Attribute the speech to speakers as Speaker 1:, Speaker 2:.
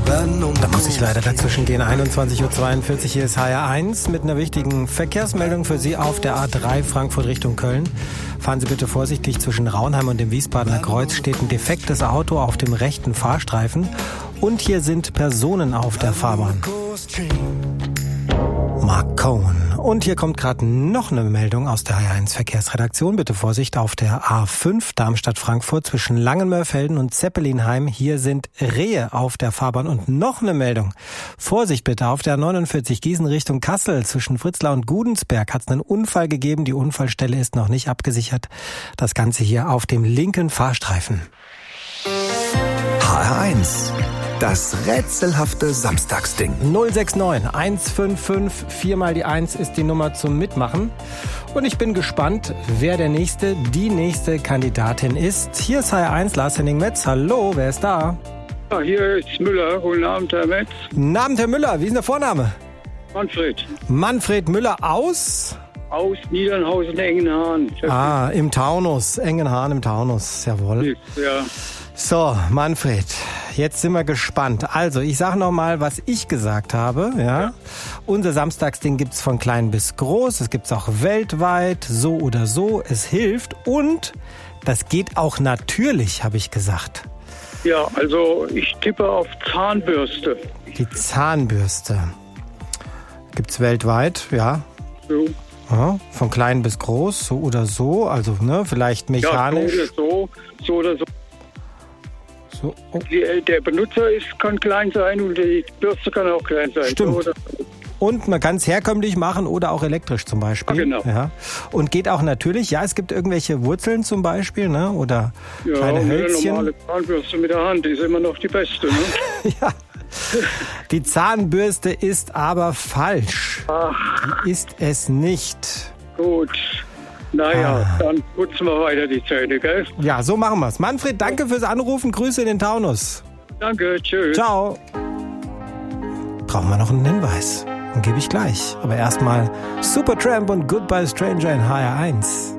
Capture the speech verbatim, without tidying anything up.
Speaker 1: Da muss ich leider dazwischen gehen. einundzwanzig Uhr zweiundvierzig, hier ist H R eins mit einer wichtigen Verkehrsmeldung für Sie auf der A drei Frankfurt Richtung Köln. Fahren Sie bitte vorsichtig, zwischen Raunheim und dem Wiesbadener Kreuz steht ein defektes Auto auf dem rechten Fahrstreifen und hier sind Personen auf der Fahrbahn. Mark Cohen. Und hier kommt gerade noch eine Meldung aus der H R eins Verkehrsredaktion. Bitte Vorsicht auf der A fünf Darmstadt-Frankfurt zwischen Langenmörfelden und Zeppelinheim. Hier sind Rehe auf der Fahrbahn. Und noch eine Meldung. Vorsicht bitte auf der A neunundvierzig Gießen Richtung Kassel. Zwischen Fritzlar und Gudensberg hat es einen Unfall gegeben. Die Unfallstelle ist noch nicht abgesichert. Das Ganze hier auf dem linken Fahrstreifen.
Speaker 2: H R eins. Das rätselhafte Samstagsding.
Speaker 1: null sechs neun eins fünf fünf vier mal die eins ist die Nummer zum Mitmachen. Und ich bin gespannt, wer der nächste, die nächste Kandidatin ist. Hier ist H R eins, Lars Henning Metz. Hallo, wer ist da?
Speaker 3: Ja, hier ist Müller. Guten Abend, Herr Metz.
Speaker 1: Guten Abend, Herr Müller. Wie ist der Vorname?
Speaker 3: Manfred.
Speaker 1: Manfred Müller aus?
Speaker 3: Aus Niedernhausen, Engenhahn.
Speaker 1: Ah, im Taunus. Engenhahn im Taunus. Jawohl.
Speaker 3: Ja.
Speaker 1: So, Manfred, jetzt sind wir gespannt. Also, ich sage nochmal, was ich gesagt habe. Ja? Ja. Unser Samstagsding gibt's von klein bis groß. Es gibt's auch weltweit, so oder so. Es hilft und das geht auch natürlich, habe ich gesagt.
Speaker 3: Ja, also ich tippe auf Zahnbürste.
Speaker 1: Die Zahnbürste. Gibt's weltweit, ja.
Speaker 3: So.
Speaker 1: Ja, von klein bis groß, so oder so. Also, ne, vielleicht mechanisch.
Speaker 3: Ja, so oder so, so oder so.
Speaker 1: So, oh.
Speaker 3: Die, der Benutzer ist, kann klein sein und die Bürste kann auch klein sein.
Speaker 1: Stimmt.
Speaker 3: So oder so.
Speaker 1: Und man kann es herkömmlich machen oder auch elektrisch zum Beispiel.
Speaker 3: Ah, genau.
Speaker 1: Ja. Und geht auch natürlich, ja, es gibt irgendwelche Wurzeln zum Beispiel, ne? Oder
Speaker 3: ja,
Speaker 1: kleine Hölzchen.
Speaker 3: Ja, normale Zahnbürste mit der Hand ist immer noch die beste, ne?
Speaker 1: Ja. Die Zahnbürste ist aber falsch.
Speaker 3: Ach.
Speaker 1: Die ist es nicht.
Speaker 3: Gut. Naja,
Speaker 1: Ah.
Speaker 3: dann putzen wir weiter die Zähne, gell?
Speaker 1: Ja, so machen wir's. Manfred, danke fürs Anrufen. Grüße in den Taunus.
Speaker 3: Danke, tschüss.
Speaker 1: Ciao. Brauchen wir noch einen Hinweis? Den gebe ich gleich. Aber erstmal Supertramp und Goodbye Stranger in H R eins.